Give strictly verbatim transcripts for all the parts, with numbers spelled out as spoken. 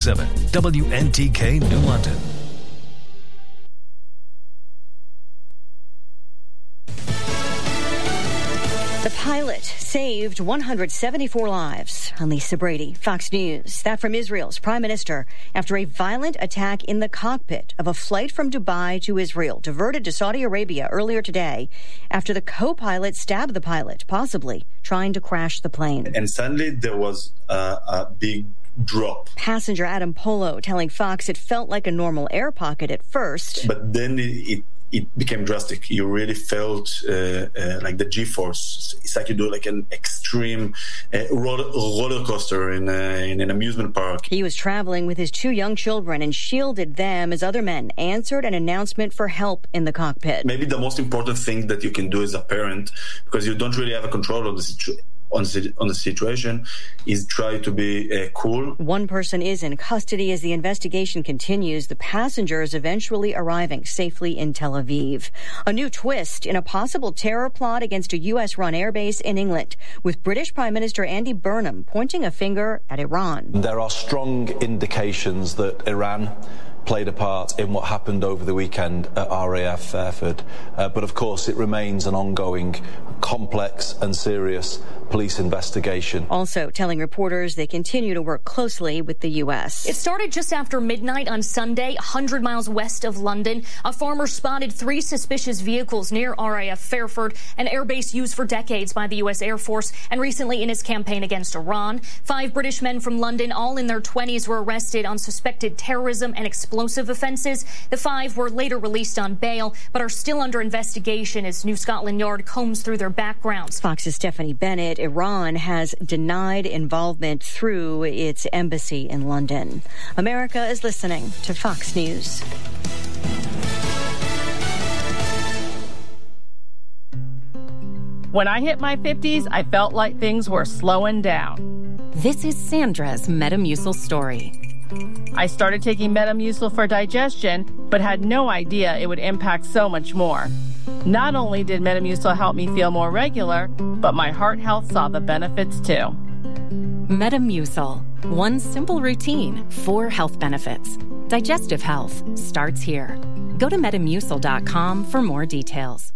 seven W N T K New London. The pilot saved one hundred seventy-four lives. I'm Lisa Brady, Fox News. That from Israel's prime minister after a violent attack in the cockpit of a flight from Dubai to Israel, diverted to Saudi Arabia earlier today after the co-pilot stabbed the pilot, possibly trying to crash the plane. And suddenly there was uh, a big drop. Passenger Adam Polo telling Fox it felt like a normal air pocket at first. But then it, it It became drastic. You really felt uh, uh, like the G-force. It's like you do like an extreme uh, roller, roller coaster in, uh, in an amusement park. He was traveling with his two young children and shielded them as other men answered an announcement for help in the cockpit. Maybe the most important thing that you can do as a parent, because you don't really have a control of the situation, On the, on the situation, is try to be uh, cool. One person is in custody as the investigation continues. The passengers eventually arriving safely in Tel Aviv. A new twist in a possible terror plot against a U S-run airbase in England, with British Prime Minister Andy Burnham pointing a finger at Iran. There are strong indications that Iran played a part in what happened over the weekend at R A F Fairford. Uh, but of course, it remains an ongoing, complex and serious police investigation. Also telling reporters they continue to work closely with the U S. It started just after midnight on Sunday, one hundred miles west of London. A farmer spotted three suspicious vehicles near R A F Fairford, an airbase used for decades by the U S Air Force and recently in its campaign against Iran. Five British men from London, all in their twenties, were arrested on suspected terrorism and explosive offenses. The five were later released on bail, but are still under investigation as New Scotland Yard combs through their backgrounds. Fox's Stephanie Bennett. Iran has denied involvement through its embassy in London. America is listening to Fox News. When I hit my fifties, I felt like things were slowing down. This is Sandra's Metamucil story. I started taking Metamucil for digestion, but had no idea it would impact so much more. Not only did Metamucil help me feel more regular, but my heart health saw the benefits too. Metamucil. One simple routine, four health benefits. Digestive health starts here. Go to metamucil dot com for more details.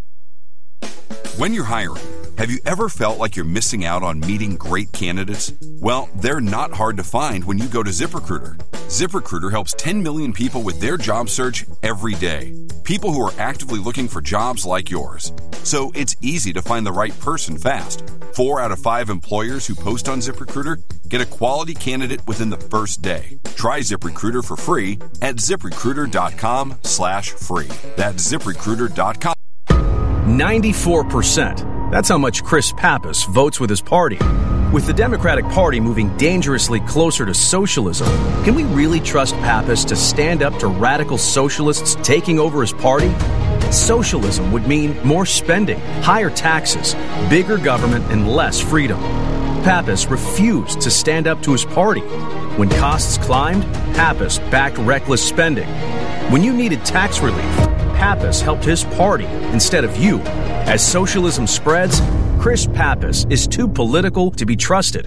When you're hiring, have you ever felt like you're missing out on meeting great candidates? Well, they're not hard to find when you go to ZipRecruiter. ZipRecruiter helps ten million people with their job search every day. People who are actively looking for jobs like yours. So it's easy to find the right person fast. Four out of five employers who post on ZipRecruiter get a quality candidate within the first day. Try ZipRecruiter for free at ZipRecruiter.com slash free. That's ZipRecruiter dot com. ninety-four percent. That's how much Chris Pappas votes with his party. With the Democratic Party moving dangerously closer to socialism, can we really trust Pappas to stand up to radical socialists taking over his party? Socialism would mean more spending, higher taxes, bigger government, and less freedom. Pappas refused to stand up to his party. When costs climbed, Pappas backed reckless spending. When you needed tax relief, Pappas helped his party instead of you. As socialism spreads, Chris Pappas is too political to be trusted.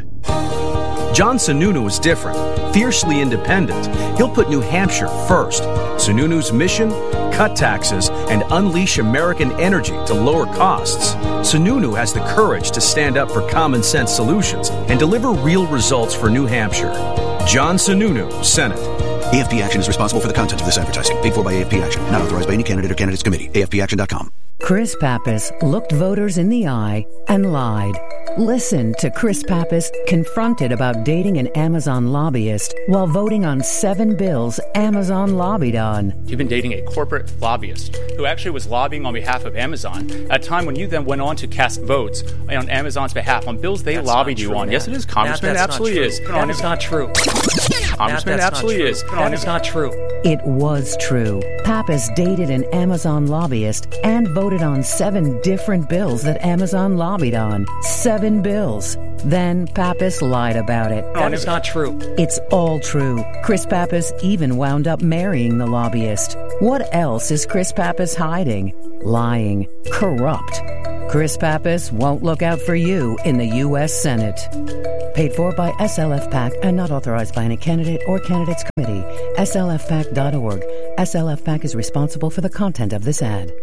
John Sununu is different, fiercely independent. He'll put New Hampshire first. Sununu's mission? Cut taxes and unleash American energy to lower costs. Sununu has the courage to stand up for common sense solutions and deliver real results for New Hampshire. John Sununu, Senate. A F P Action is responsible for the content of this advertising. Paid for by A F P Action. Not authorized by any candidate or candidates committee. A F P action dot com. Chris Pappas looked voters in the eye and lied. Listen to Chris Pappas confronted about dating an Amazon lobbyist while voting on seven bills Amazon lobbied on. You've been dating a corporate lobbyist who actually was lobbying on behalf of Amazon at a time when you then went on to cast votes on Amazon's behalf on bills they that's lobbied you on. Matt. Yes, it is, Congressman. Matt, it absolutely is. That is not true. Congressman, Matt, absolutely is. That is not true. It was true. Pappas dated an Amazon lobbyist and voted on seven different bills that Amazon lobbied on. Seven bills. Then Pappas lied about it. That is not true. It's all true. Chris Pappas even wound up marrying the lobbyist. What else is Chris Pappas hiding? Lying. Corrupt. Chris Pappas won't look out for you in the U S Senate. Paid for by S L F PAC and not authorized by any candidate or candidates committee. S L F PAC dot org. S L F PAC is responsible for the content of this ad.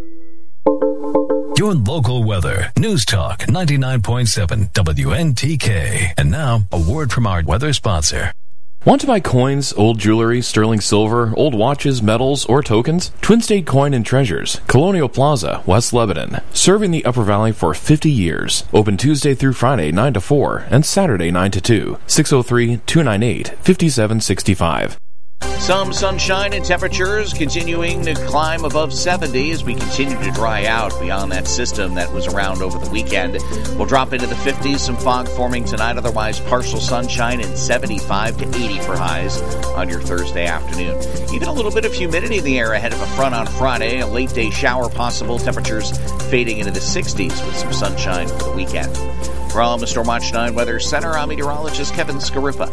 Your local weather. News Talk ninety-nine point seven W N T K. And now, a word from our weather sponsor. Want to buy coins, old jewelry, sterling silver, old watches, medals, or tokens? Twin State Coin and Treasures, Colonial Plaza, West Lebanon. Serving the Upper Valley for fifty years. Open Tuesday through Friday, nine to four, and Saturday, nine to two. six oh three, two nine eight, five seven six five. Some sunshine and temperatures continuing to climb above seventy as we continue to dry out beyond that system that was around over the weekend. We'll drop into the fifties, some fog forming tonight, otherwise partial sunshine and seventy-five to eighty for highs on your Thursday afternoon. Even a little bit of humidity in the air ahead of a front on Friday, a late day shower possible, temperatures fading into the sixties with some sunshime for the weekend. From the Stormwatch nine Weather Center, I'm meteorologist Kevin Scarippa.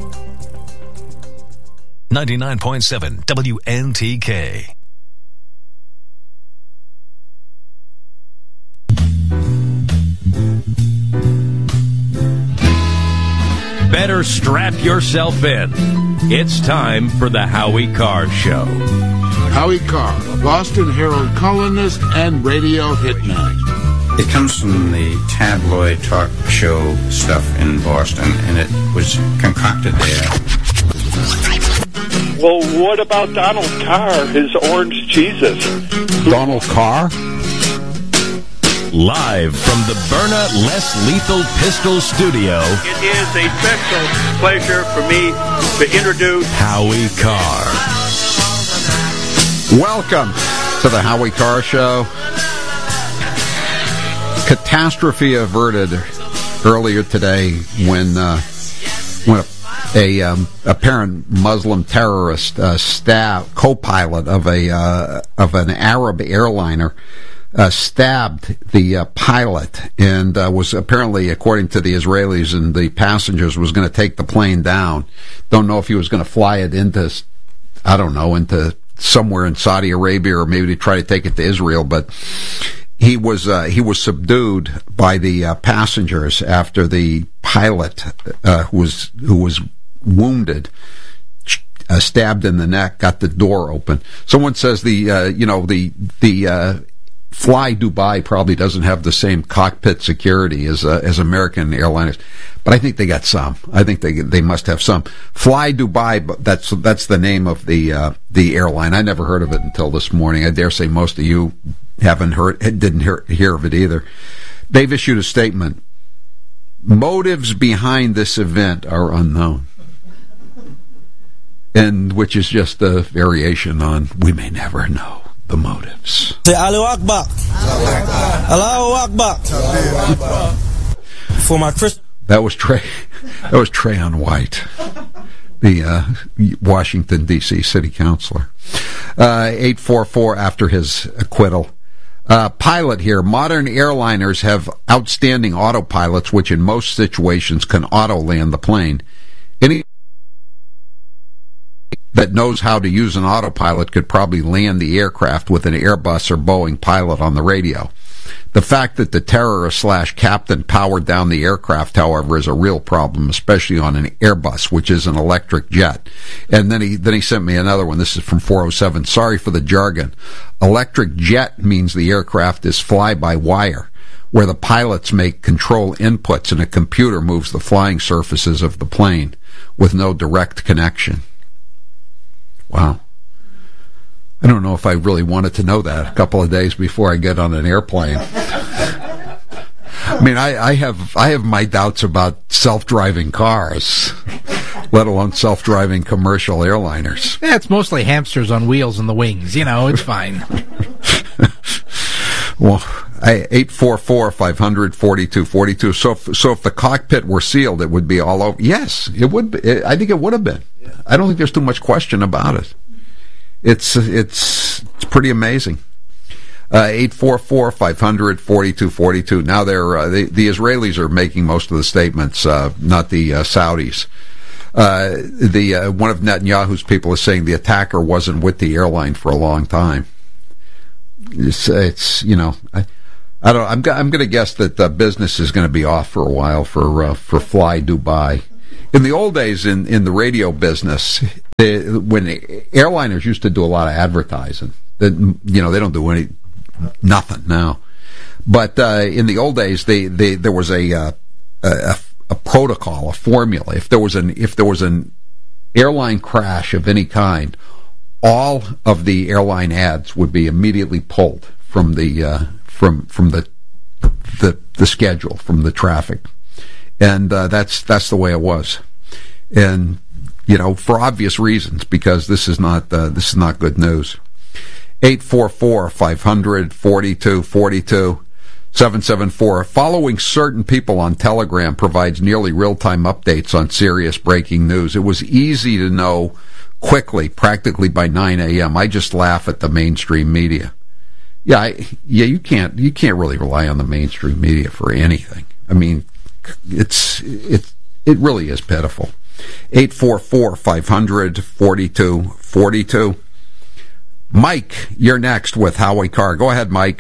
ninety-nine point seven W N T K. Better strap yourself in. It's time for the Howie Carr Show. Howie Carr, Boston Herald columnist and radio hitman. It comes from the tabloid talk show stuff in Boston, and it was concocted there. Well, what about Donald Carr, his orange Jesus? Donald Carr? Live from the Byrna Less Lethal Pistol Studio. It is a special pleasure for me to introduce Howie Carr. Welcome to the Howie Carr Show. Catastrophe averted earlier today when uh, when a A um, apparent Muslim terrorist uh, stabbed co-pilot of a uh, of an Arab airliner uh, stabbed the uh, pilot and uh, was apparently, according to the Israelis and the passengers, was going to take the plane down. Don't know if he was going to fly it into, I don't know, into somewhere in Saudi Arabia or maybe to try to take it to Israel, but he was uh, he was subdued by the uh, passengers after the pilot uh, who was who was wounded, uh, stabbed in the neck, got the door open. Someone says the uh, you know the the uh, Fly Dubai probably doesn't have the same cockpit security as uh, as American airliners, but I think they got some. I think they they must have some. Fly Dubai, but that's that's the name of the uh, the airline. I never heard of it until this morning. I dare say most of you haven't heard, didn't hear, hear of it either. They've issued a statement. Motives behind this event are unknown. And which is just a variation on we may never know the motives. Say Allahu Akbar. Allahu Akbar. For my Christ. That was Trey. That was Trayon White, the uh, Washington D C city councilor. Uh, eight four four after his acquittal. Uh, pilot here. Modern airliners have outstanding autopilots, which in most situations can auto-land the plane. Any that knows how to use an autopilot could probably land the aircraft with an Airbus or Boeing pilot on the radio. The fact that the terrorist slash captain powered down the aircraft, however, is a real problem, especially on an Airbus, which is an electric jet. And then he then he sent me another one. This is from four oh seven. Sorry for the jargon. Electric jet means the aircraft is fly-by-wire, where the pilots make control inputs and a computer moves the flying surfaces of the plane with no direct connection. Wow. I don't know if I really wanted to know that a couple of days before I get on an airplane. I mean, I, I have I have my doubts about self-driving cars, let alone self-driving commercial airliners. Yeah, it's mostly hamsters on wheels in the wings. You know, it's fine. Well, eight four four, five hundred, forty-two forty-two. So, if, so if the cockpit were sealed, it would be all over. Yes, it would be. It, I think it would have been. I don't think there's too much question about it. It's it's it's pretty amazing. Uh, eight four four, five hundred, forty-two forty-two. Now they're uh, the the Israelis are making most of the statements, uh, not the uh, Saudis. Uh, the uh, one of Netanyahu's people is saying the attacker wasn't with the airline for a long time. It's, it's you know, I, I don't. I'm. I'm going to guess that uh, business is going to be off for a while for uh, for Fly Dubai. In the old days, in, in the radio business, they, when airliners used to do a lot of advertising, that you know they don't do any nothing now. But uh, in the old days, they, they there was a, uh, a a protocol, a formula. If there was an if there was an airline crash of any kind, all of the airline ads would be immediately pulled from the uh, from from the the the schedule, from the traffic. And uh, that's that's the way it was, and you know, for obvious reasons, because this is not uh, this is not good news. eight four four, five hundred, forty-two forty-two, seven seven four. Following certain people on Telegram provides nearly real-time updates on serious breaking news. It was easy to know quickly, practically by nine a.m. I just laugh at the mainstream media. Yeah, I, yeah, you can't you can't really rely on the mainstream media for anything. I mean. It's it it really is pitiful. eight four four, five hundred, forty-two forty-two. Mike, you're next with Howie Carr. Go ahead, Mike.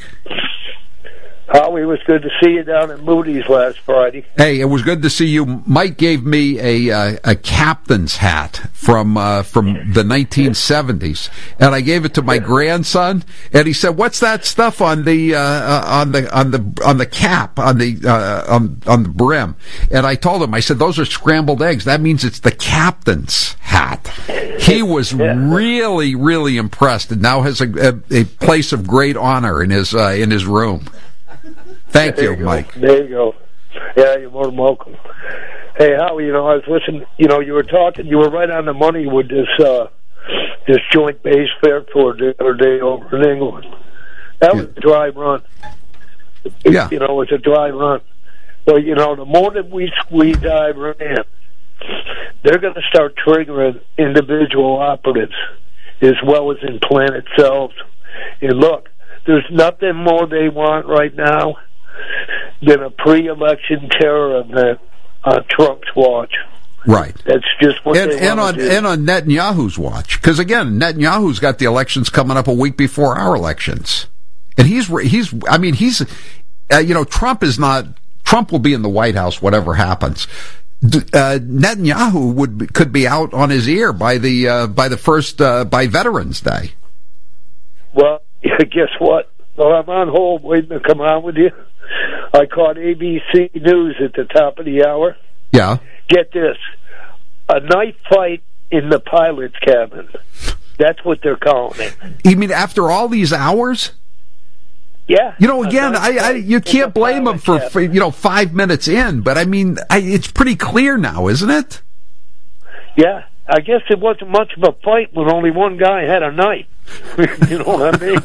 Howie, it was good to see you down at Moody's last Friday. Hey, it was good to see you. Mike gave me a uh, a captain's hat from uh, from the nineteen seventies, and I gave it to my grandson. And he said, "What's that stuff on the uh, uh, on the on the on the cap on the uh, on on the brim?" And I told him, I said, "Those are scrambled eggs. That means it's the captain's hat." He was really really impressed, and now has a, a, a place of great honor in his uh, in his room. Thank you, you Mike. There you go. Yeah, you're more than welcome. Hey, Howie, you know, I was listening, you know, you were talking, you were right on the money with this uh, this joint base Fairport the other day over in England. That was yeah. a dry run. Yeah. You know, it was a dry run. Well, you know, the more that we squeeze Iran in, they're going to start triggering individual operatives as well as in planet cells. And look, there's nothing more they want right now than a pre-election terror event on Trump's watch. Right. That's just what and, they and want on to do. and on Netanyahu's watch, because again, Netanyahu's got the elections coming up a week before our elections, and he's he's I mean he's uh, you know Trump is not Trump will be in the White House whatever happens. Uh, Netanyahu would could be out on his ear by the uh, by the first uh, by Veterans Day. Well, guess what? Well, I'm on hold waiting to come on with you. I caught A B C News at the top of the hour. Yeah. Get this. A knife fight in the pilot's cabin. That's what they're calling it. You mean after all these hours? Yeah. You know, again, I, I you can't blame them for, for, you know, five minutes in, but I mean, I, it's pretty clear now, isn't it? Yeah. I guess it wasn't much of a fight when only one guy had a knife. You know what I mean?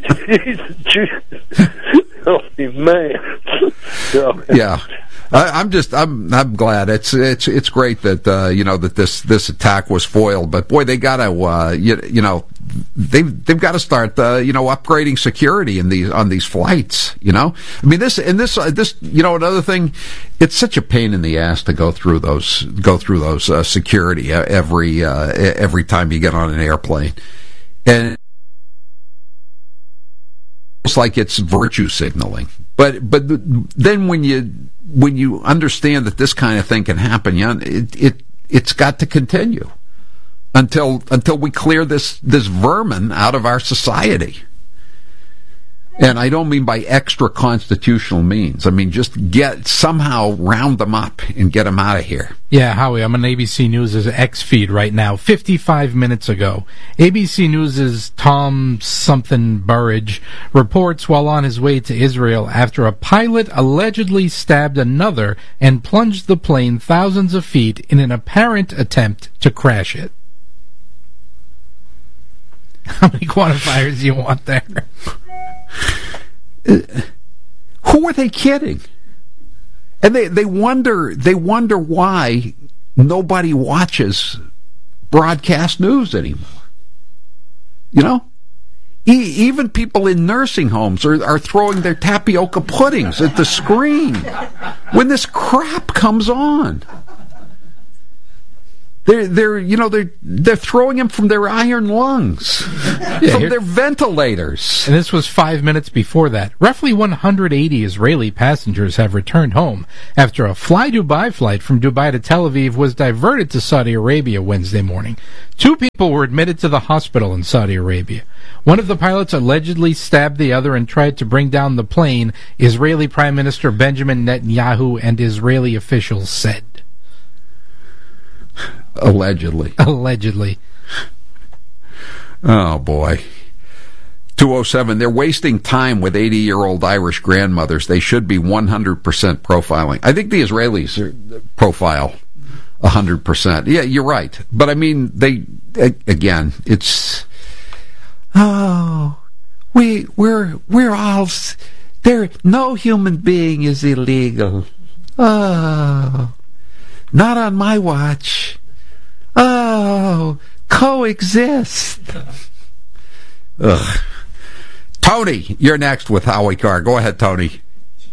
Oh, man. So, yeah. I, I'm just, I'm, I'm glad. It's, it's, it's great that, uh, you know, that this, this attack was foiled. But boy, they gotta, uh, you, you know, they've, they've got to start, uh, you know, upgrading security in these, on these flights. You know, I mean, this, and this, uh, this, you know, another thing, it's such a pain in the ass to go through those, go through those uh, security every, uh, every time you get on an airplane, and it's like it's virtue signaling. But, but then when you, when you understand that this kind of thing can happen, you know, it, it, it's got to continue until, until we clear this, this vermin out of our society. And I don't mean by extra constitutional means. I mean, just get, somehow round them up and get them out of here. Yeah, Howie, I'm on A B C News' X feed right now. fifty-five minutes ago, A B C News' Tom something Burridge reports while on his way to Israel after a pilot allegedly stabbed another and plunged the plane thousands of feet in an apparent attempt to crash it. How many quantifiers do you want there? Uh, who are they kidding? And they, they wonder they wonder why nobody watches broadcast news anymore. You know, e- even people in nursing homes are, are throwing their tapioca puddings at the screen when this crap comes on. They're, they're, you know, they're, they're throwing them from their iron lungs, yeah, from here, their ventilators. And this was five minutes before that. Roughly one hundred eighty Israeli passengers have returned home after a Fly Dubai flight from Dubai to Tel Aviv was diverted to Saudi Arabia Wednesday morning. Two people were admitted to the hospital in Saudi Arabia. One of the pilots allegedly stabbed the other and tried to bring down the plane, Israeli Prime Minister Benjamin Netanyahu and Israeli officials said. Allegedly. Allegedly. Oh, boy. two oh seven, they're wasting time with eighty-year-old Irish grandmothers. They should be one hundred percent profiling. I think the Israelis are profile one hundred percent. Yeah, you're right. But, I mean, they, again, it's, oh, we, we're, we're all, there, no human being is illegal. Oh, not on my watch. Oh, coexist. Ugh. Tony, you're next with Howie Carr. Go ahead, Tony.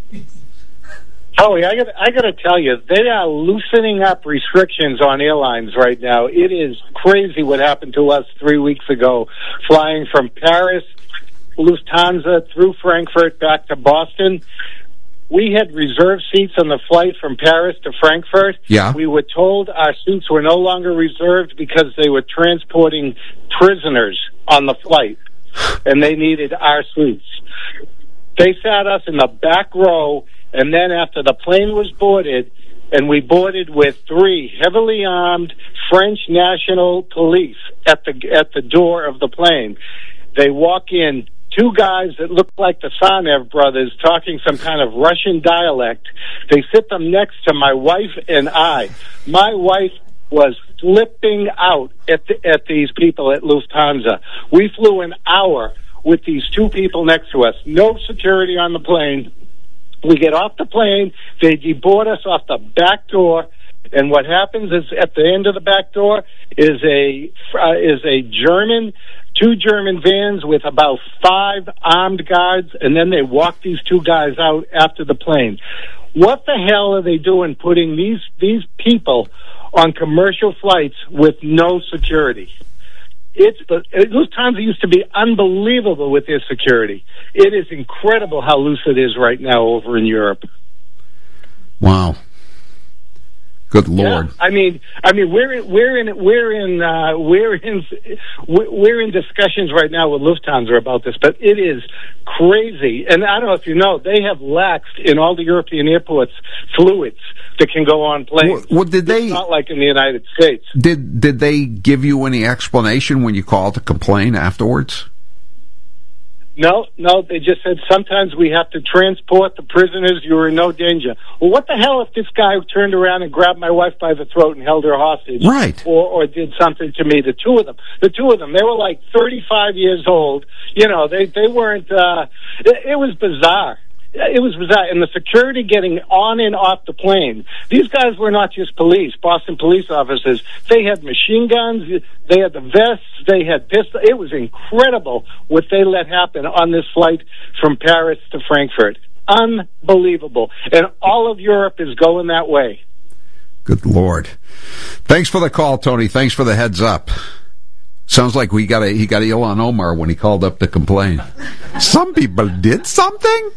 Howie, I got I got to tell you, they are loosening up restrictions on airlines right now. It is crazy what happened to us three weeks ago, flying from Paris, Lufthansa, through Frankfurt, back to Boston. We had reserved seats on the flight from Paris to Frankfurt. Yeah. We were told our seats were no longer reserved because they were transporting prisoners on the flight, and they needed our seats. They sat us in the back row, and then after the plane was boarded, and we boarded with three heavily armed French National Police at the at the door of the plane. They walk in, two guys that look like the Sanev brothers talking some kind of Russian dialect. They sit them next to my wife and I. My wife was flipping out at the, at these people at Lufthansa. We flew an hour with these two people next to us. No security on the plane. We get off the plane. They deboard us off the back door. And what happens is at the end of the back door is a uh, is a German, two German vans with about five armed guards, and then they walk these two guys out after the plane. What the hell are they doing putting these these people on commercial flights with no security? It's the Lufthansa used to be unbelievable with their security. It is incredible how loose it is right now over in Europe. Wow. Good Lord! Yeah, I mean, I mean, we're in, we're in we're in uh, we're in we're in discussions right now with Lufthansa about this, but it is crazy. And I don't know if you know, they have laxed in all the European airports fluids that can go on planes. Well, did they? It's not like in the United States. Did did they give you any explanation when you called to complain afterwards? No, no, they just said sometimes we have to transport the prisoners. You are in no danger. Well, what the hell if this guy turned around and grabbed my wife by the throat and held her hostage? Right. Or, or did something to me, the two of them. The two of them, they were like thirty-five years old. You know, they, they weren't, uh, it, it was bizarre. It was bizarre. And the security getting on and off the plane. These guys were not just police, Boston police officers. They had machine guns. They had the vests. They had pistols. It was incredible what they let happen on this flight from Paris to Frankfurt. Unbelievable. And all of Europe is going that way. Good Lord. Thanks for the call, Tony. Thanks for the heads up. Sounds like we got a, he got Ilhan Omar when he called up to complain. Some people did something.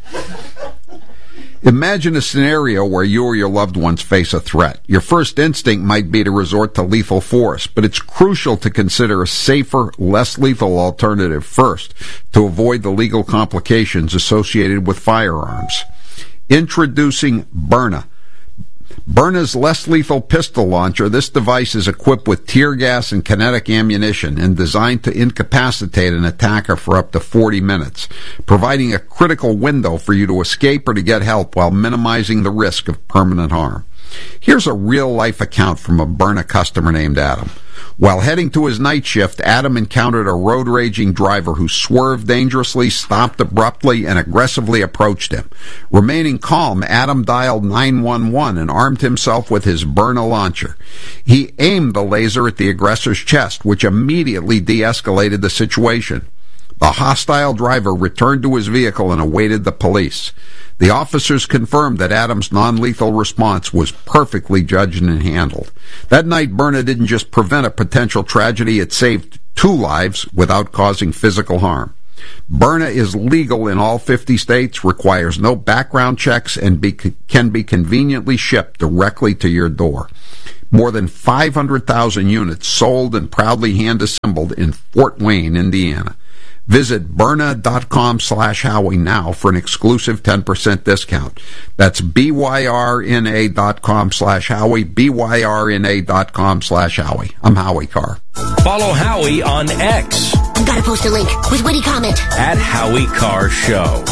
Imagine a scenario where you or your loved ones face a threat. Your first instinct might be to resort to lethal force, but it's crucial to consider a safer, less lethal alternative first to avoid the legal complications associated with firearms. Introducing Byrna. Byrna's less lethal pistol launcher. This device is equipped with tear gas and kinetic ammunition and designed to incapacitate an attacker for up to forty minutes, providing a critical window for you to escape or to get help while minimizing the risk of permanent harm. Here's a real-life account from a Byrna customer named Adam. While heading to his night shift, Adam encountered a road-raging driver who swerved dangerously, stopped abruptly, and aggressively approached him. Remaining calm, Adam dialed nine one one and armed himself with his Byrna launcher. He aimed the laser at the aggressor's chest, which immediately de-escalated the situation. The hostile driver returned to his vehicle and awaited the police. The officers confirmed that Adams' non-lethal response was perfectly judged and handled. That night, Berna didn't just prevent a potential tragedy, it saved two lives without causing physical harm. Berna is legal in all fifty states, requires no background checks, and be, can be conveniently shipped directly to your door. More than five hundred thousand units sold and proudly hand-assembled in Fort Wayne, Indiana. Visit Byrna.com slash Howie now for an exclusive ten percent discount. That's B-Y-R-N-A dot com slash Howie, B-Y-R-N-A dot com slash Howie. I'm Howie Carr. Follow Howie on X. I've got to post a link with witty comment. At Howie Carr Show.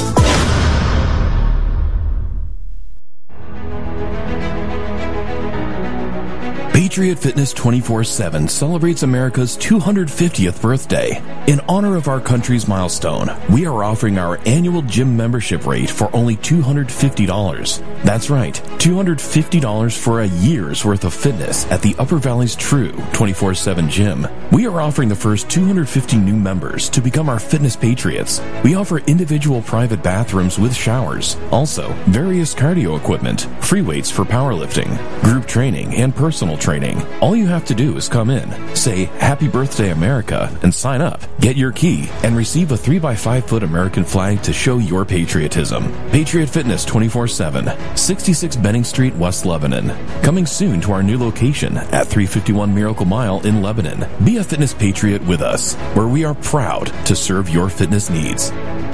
Patriot Fitness twenty-four seven celebrates America's two hundred fiftieth birthday. In honor of our country's milestone, we are offering our annual gym membership rate for only two hundred fifty dollars. That's right, two hundred fifty dollars for a year's worth of fitness at the Upper Valley's true twenty-four seven gym. We are offering the first two hundred fifty new members to become our fitness patriots. We offer individual private bathrooms with showers, also various cardio equipment, free weights for powerlifting, group training, and personal training. All you have to do is come in, say Happy Birthday America, and sign up. Get your key and receive a three by five foot American flag to show your patriotism. Patriot Fitness twenty-four seven, sixty-six Benning Street, West Lebanon. Coming soon to our new location at three fifty-one Miracle Mile in Lebanon. Be a fitness patriot with us, where we are proud to serve your fitness needs.